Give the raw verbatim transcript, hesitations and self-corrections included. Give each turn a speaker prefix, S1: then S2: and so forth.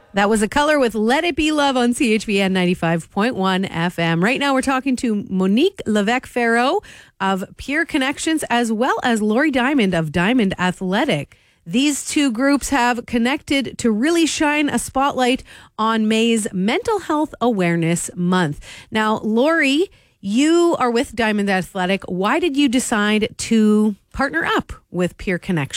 S1: That was A Color with Let It Be Love on C H V N ninety-five point one F M. Right now we're talking to Monique Levesque-Farrow of Peer Connections as well as Lori Diamond of Diamond Athletic. These two groups have connected to really shine a spotlight on May's Mental Health Awareness Month. Now, Lori, you are with Diamond Athletic. Why did you decide to partner up with Peer Connections?